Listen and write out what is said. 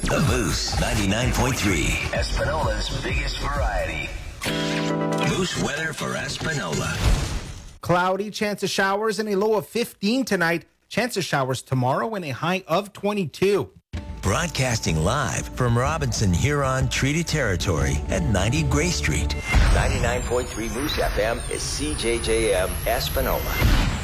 The Moose 99.3, Espanola's biggest variety. Moose weather for Espanola. Cloudy, chance of showers, and a low of 15 tonight. Chance of showers tomorrow and a high of 22. Broadcasting live from Robinson Huron Treaty Territory at 90 Gray Street. 99.3 Moose FM is CJJM Espanola.